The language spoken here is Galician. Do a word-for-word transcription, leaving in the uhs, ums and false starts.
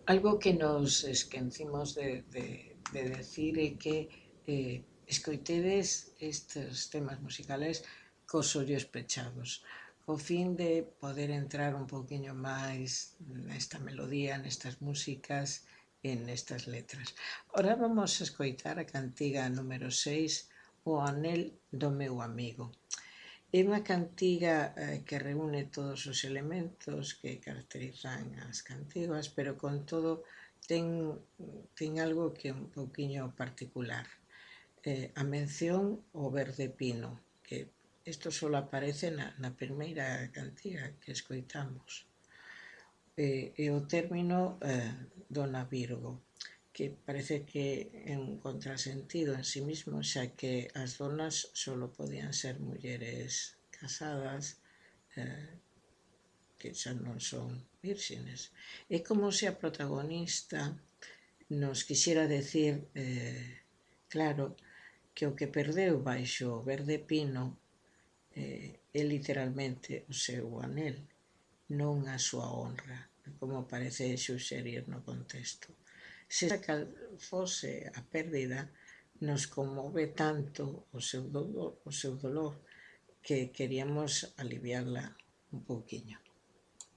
Algo que nos esquecimos de, de, de decir é que eh, escoitedes estes temas musicales cos ollos pechados, co fin de poder entrar un poquinho máis nesta melodía, nestas músicas e nestas letras. Ora vamos a escoitar a cantiga número seis, O anel do meu amigo. É unha cantiga eh, que reúne todos os elementos que caracterizan as cantigas, pero con todo ten, ten algo que é un pouquiño particular. Eh, a mención ao verde pino, que isto só aparece na, na primeira cantiga que escoitamos. E, e o término eh, Dona Virgo, que parece que é un contrasentido en sí mismo, xa que as donas só podían ser mulleres casadas, eh, que xa non son vírxenes. É como se a protagonista nos quixera decir, eh, claro, que o que perdeu baixo o verde pino eh, é literalmente o seu anel, non a súa honra, como parece xuxerir no contexto. Se cal fose a pérdida, nos conmove tanto o seu dolor, o seu dolor que queríamos aliviarla un pouquiño.